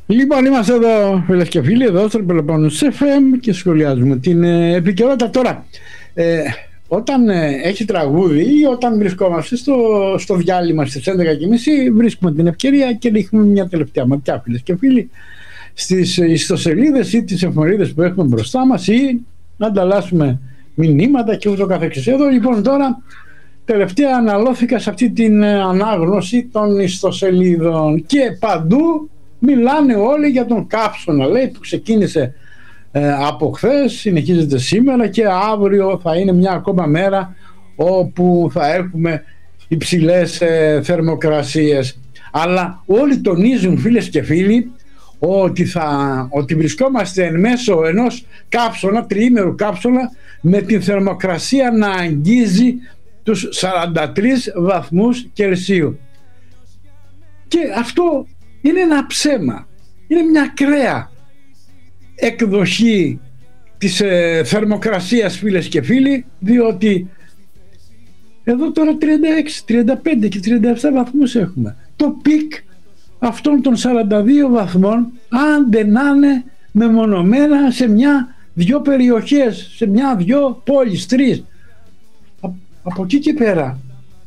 Λοιπόν, είμαστε εδώ φίλες και φίλοι, εδώ στο Πελοπόννησο FM και σχολιάζουμε την επικαιρότητα. Τώρα, όταν έχει τραγούδι ή όταν βρισκόμαστε στο διάλειμμα στις 11.30, βρίσκουμε την ευκαιρία και ρίχνουμε μια τελευταία ματιά, φίλες και φίλοι, στις ιστοσελίδες ή τις εφημερίδες που έχουμε μπροστά μας ή να ανταλλάσσουμε μηνύματα και ούτω καθεξής. Εδώ λοιπόν τώρα τελευταία αναλώθηκα σε αυτή την ανάγνωση των ιστοσελίδων και παντού μιλάνε όλοι για τον καύσωνα, λέει, που ξεκίνησε από χθες, συνεχίζεται σήμερα και αύριο θα είναι μια ακόμα μέρα όπου θα έχουμε υψηλές θερμοκρασίες. Αλλά όλοι τονίζουν, φίλες και φίλοι, ότι βρισκόμαστε εν μέσω ενός κάψωνα, τριήμερου κάψωνα, με την θερμοκρασία να αγγίζει τους 43 βαθμούς Κελσίου. Και αυτό είναι ένα ψέμα, είναι μια ακραία εκδοχή της θερμοκρασίας, φίλες και φίλοι, διότι εδώ τώρα 36, 35 και 37 βαθμούς έχουμε. Το πικ αυτών των 42 βαθμών, άντε να είναι μεμονωμένα σε μια-δυο περιοχές, σε μια-δυο πόλεις, τρεις. Από εκεί και πέρα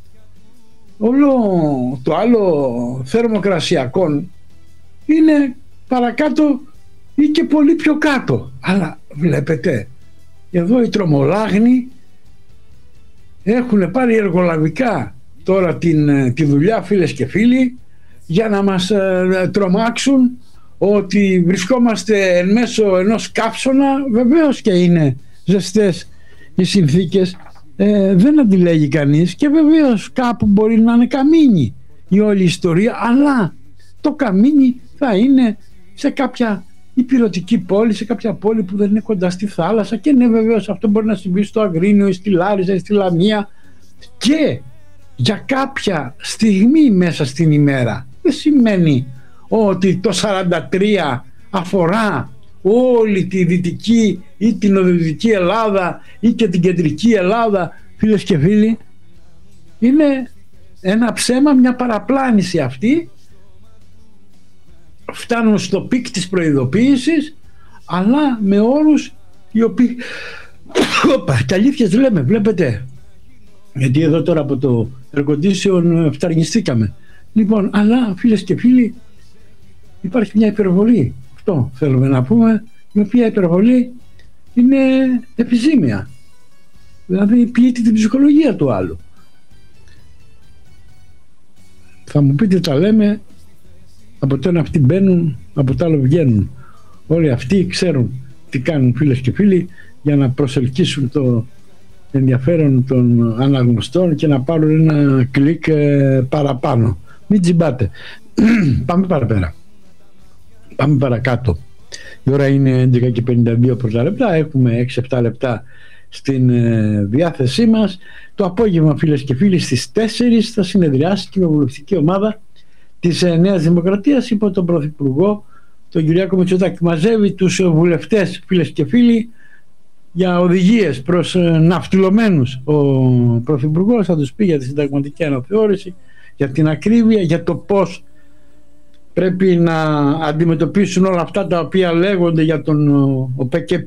όλο το άλλο θερμοκρασιακό είναι παρακάτω ή και πολύ πιο κάτω. Αλλά βλέπετε, εδώ οι τρομολάγνοι έχουν πάρει εργολαβικά τώρα τη δουλειά, φίλες και φίλοι, για να μας τρομάξουν ότι βρισκόμαστε εν μέσω ενός κάψωνα. Βεβαίως και είναι ζεστές οι συνθήκες, δεν αντιλέγει κανείς, και βεβαίως κάπου μπορεί να είναι καμίνι η όλη ιστορία, αλλά το καμίνι θα είναι σε κάποια υπηρετική πόλη, σε κάποια πόλη που δεν είναι κοντά στη θάλασσα, και ναι, βεβαίως αυτό μπορεί να συμβεί στο Αγρίνιο ή στη Λάρισα ή στη Λαμία και για κάποια στιγμή μέσα στην ημέρα. Δεν σημαίνει ότι το 43 αφορά όλη τη δυτική ή την νοτιοδυτική Ελλάδα ή και την κεντρική Ελλάδα, φίλες και φίλοι. Είναι ένα ψέμα, μια παραπλάνηση αυτή. Φτάνουν στο πικ της προειδοποίησης, αλλά με όρους οι οποίοι και αλήθειες λέμε, βλέπετε, γιατί εδώ τώρα από το air condition φταρνιστήκαμε. Λοιπόν, αλλά φίλες και φίλοι, υπάρχει μια υπερβολή, αυτό θέλουμε να πούμε, η οποία υπερβολή είναι επιζήμια, δηλαδή πλήττει την ψυχολογία του άλλου. Θα μου πείτε, τα λέμε, από το ένα αυτοί μπαίνουν, από το άλλο βγαίνουν. Όλοι αυτοί ξέρουν τι κάνουν, φίλες και φίλοι, για να προσελκύσουν το ενδιαφέρον των αναγνωστών και να πάρουν ένα κλικ παραπάνω. Μην τζιμπάτε. Πάμε παραπέρα. Πάμε παρακάτω. Η ώρα είναι 11 και 52 πρώτα λεπτά. Έχουμε 6-7 λεπτά στην διάθεσή μας. Το απόγευμα, φίλες και φίλοι, στις 4 θα συνεδριάσει η κοινοβουλευτική ομάδα της Νέας Δημοκρατίας υπό τον Πρωθυπουργό, τον Κυριάκο Μητσοτάκη. Μαζεύει τους βουλευτές, φίλες και φίλοι, για οδηγίες προς ναυτιλωμένους. Ο Πρωθυπουργός θα τους πει για τη συνταγματική αναθεώρηση, για την ακρίβεια, για το πώς πρέπει να αντιμετωπίσουν όλα αυτά τα οποία λέγονται για τον ΟΠΚΠ,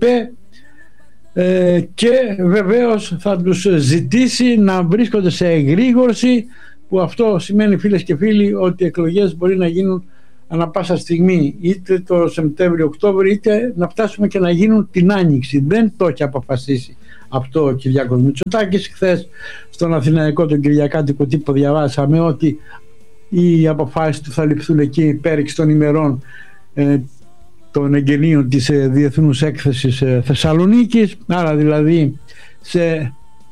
και βεβαίως θα τους ζητήσει να βρίσκονται σε εγρήγορση, που αυτό σημαίνει, φίλες και φίλοι, ότι οι εκλογές μπορεί να γίνουν ανά πάσα στιγμή, είτε το Σεπτέμβριο-Οκτώβριο, είτε να φτάσουμε και να γίνουν την Άνοιξη. Δεν το έχει αποφασίσει αυτό ο Κυριάκος Μητσοτάκης. Χθες στον Αθηναϊκό, τον Κυριακάτικο τύπο, διαβάσαμε ότι οι αποφάσεις του θα ληφθούν εκεί πέριξ των ημερών των εγγενείων της Διεθνούς Έκθεσης Θεσσαλονίκης, άρα δηλαδή σε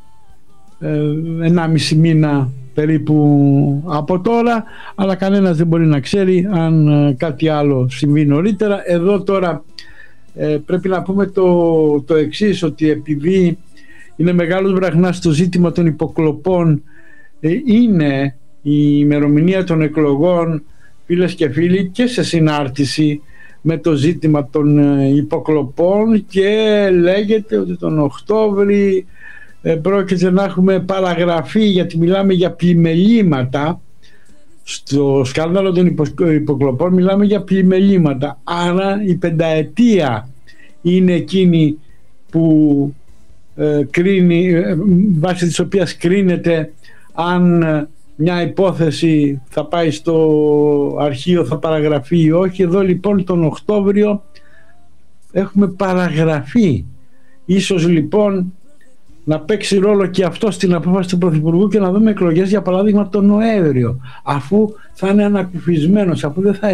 1,5 μήνα περίπου από τώρα, αλλά κανένας δεν μπορεί να ξέρει αν κάτι άλλο συμβεί νωρίτερα. Εδώ τώρα πρέπει να πούμε το εξής, ότι επειδή είναι μεγάλος βραχνάς το ζήτημα των υποκλοπών, είναι η ημερομηνία των εκλογών, φίλες και φίλοι, και σε συνάρτηση με το ζήτημα των υποκλοπών, και λέγεται ότι τον Οκτώβρη πρόκειται να έχουμε παραγραφή, γιατί μιλάμε για πλημελήματα Στο σκάνδαλο των υποκλοπών μιλάμε για πλημελήματα. Άρα η πενταετία είναι εκείνη που κρίνει, βάσει της οποίας κρίνεται αν μια υπόθεση θα πάει στο αρχείο, θα παραγραφεί ή όχι. Εδώ λοιπόν τον Οκτώβριο έχουμε παραγραφεί. Ίσως λοιπόν να παίξει ρόλο και αυτό στην απόφαση του Πρωθυπουργού και να δούμε εκλογές για παράδειγμα τον Νοέμβριο, αφού θα είναι ανακουφισμένος, αφού δεν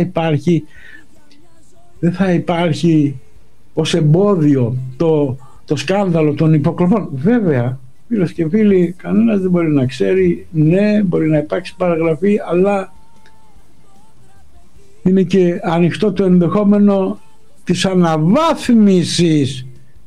θα υπάρχει ως εμπόδιο το σκάνδαλο των υποκλοπών. Βέβαια, φίλες και φίλοι, κανένας δεν μπορεί να ξέρει. Ναι, μπορεί να υπάρξει παραγραφή, αλλά είναι και ανοιχτό το ενδεχόμενο της αναβάθμισης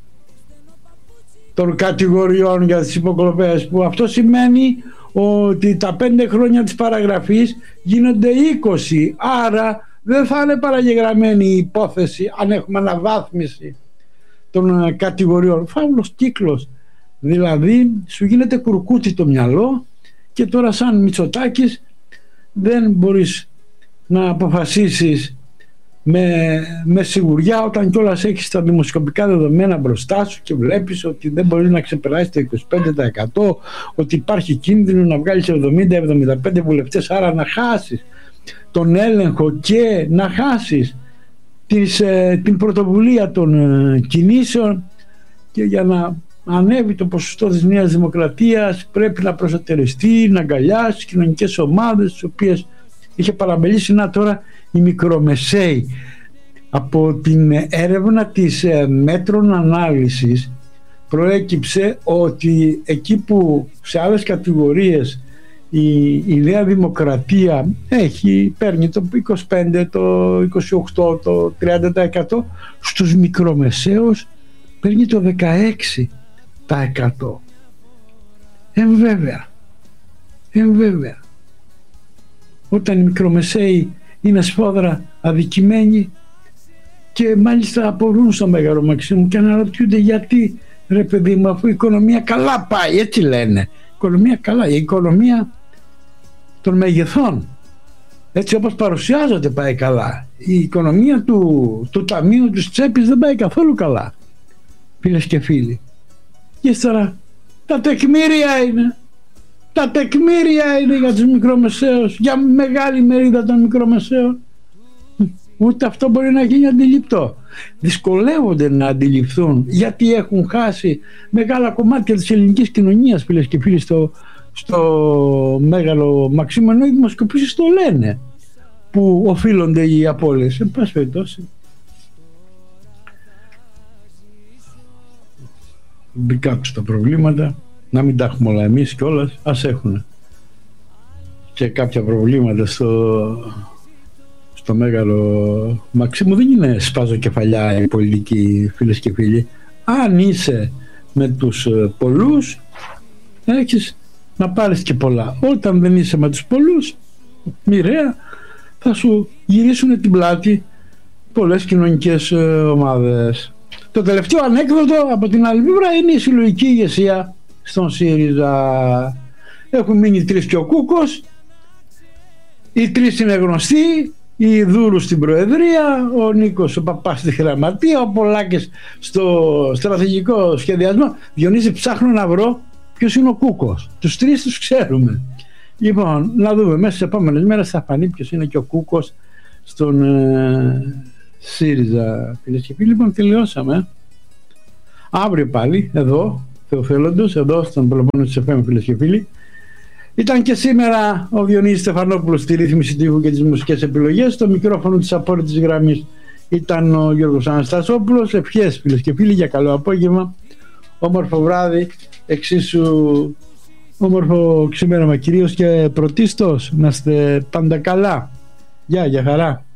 των κατηγοριών για τις υποκλοπές, που αυτό σημαίνει ότι τα 5 χρόνια της παραγραφής γίνονται 20, άρα δεν θα είναι παραγεγραμμένη η υπόθεση αν έχουμε αναβάθμιση των κατηγοριών. Φαύλος κύκλος, δηλαδή σου γίνεται κουρκούτσι το μυαλό και τώρα σαν Μητσοτάκης δεν μπορείς να αποφασίσεις με σιγουριά, όταν κιόλας έχεις τα δημοσκοπικά δεδομένα μπροστά σου και βλέπεις ότι δεν μπορεί να ξεπεράσει το 25%, ότι υπάρχει κίνδυνο να βγάλεις 70-75 βουλευτές, άρα να χάσεις τον έλεγχο και να χάσεις την πρωτοβουλία των κινήσεων, και για να ανέβει το ποσοστό της Νέας Δημοκρατίας πρέπει να προσετεριστεί, να αγκαλιάσει τις κοινωνικές ομάδες τις οποίες είχε παραμελήσει. Να τώρα οι μικρομεσαίοι. Από την έρευνα της μέτρων ανάλυσης προέκυψε ότι εκεί που σε άλλες κατηγορίες η Νέα Δημοκρατία παίρνει το 25, το 28, το 30%, στους μικρομεσαίους παίρνει το 16%. Βέβαια. Όταν οι μικρομεσαίοι είναι σφόδρα αδικημένοι και μάλιστα απορούν στο Μέγαρο Μαξίμου και αναρωτιούνται γιατί, ρε παιδί μου, αφού η οικονομία καλά πάει, έτσι λένε, η οικονομία καλά, η οικονομία των μεγεθών έτσι όπως παρουσιάζεται πάει καλά, η οικονομία του ταμείου της τσέπης δεν πάει καθόλου καλά, φίλες και φίλοι. Και ύστερα τα τεκμήρια είναι για τους μικρομεσαίους, για μεγάλη μερίδα των μικρομεσαίων. Ούτε αυτό μπορεί να γίνει αντιληπτό. Δυσκολεύονται να αντιληφθούν γιατί έχουν χάσει μεγάλα κομμάτια της ελληνικής κοινωνίας, φίλες και φίλοι, στο Μέγαρο Μαξίμου, ενώ οι δημοσκοπήσεις το λένε που οφείλονται οι απώλειες. Εν πάση περιπτώσει, δικά τους τα προβλήματα, να μην τα έχουμε όλα εμείς κιόλας, ας έχουν και κάποια προβλήματα στο Μέγαρο Μαξίμου. Δεν είναι σπάζω κεφαλιά η πολιτική, φίλες και φίλοι. Αν είσαι με τους πολλούς, έχεις να πάρεις και πολλά. Όταν δεν είσαι με τους πολλούς, μοιραία θα σου γυρίσουν την πλάτη πολλές κοινωνικές ομάδες. Το τελευταίο ανέκδοτο από την άλλη πλευρά είναι η συλλογική ηγεσία στον ΣΥΡΙΖΑ. Έχουν μείνει 3 και ο Κούκος. Οι 3 είναι γνωστοί. Η Δούρου στην Προεδρία, ο Νίκος ο Παπάς στη Γραμματεία, ο Πολάκης στο στρατηγικό σχεδιασμό. Διονύση, ψάχνω να βρω ποιος είναι ο Κούκος. Τους 3 τους ξέρουμε. Λοιπόν, να δούμε μέσα στις επόμενες μέρες θα φανεί ποιος είναι και ο Κούκος στον ΣΥΡΙΖΑ. Φίλες και φίλοι, λοιπόν, τελειώσαμε. Αύριο πάλι εδώ, Θεοφέλοντος, εδώ στον Πελοπόννησο της FM, φίλες και φίλοι. Ήταν και σήμερα ο Διονύσης Στεφανόπουλος στη ρύθμιση του ήχου και τις μουσικές επιλογές. Στο μικρόφωνο της απόρριτης γραμμής ήταν ο Γιώργος Αναστασόπουλος. Ευχές, φίλες και φίλοι, για καλό απόγευμα, όμορφο βράδυ, εξίσου όμορφο ξημέρωμα κυρίως και πρωτίστως. Να είστε πάντα καλά. Γεια χαρά.